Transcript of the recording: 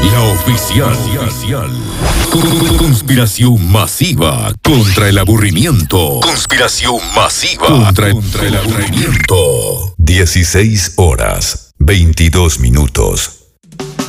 La oficial. Conspiración masiva contra el aburrimiento. Conspiración masiva contra el aburrimiento. 16 horas, 22 minutos.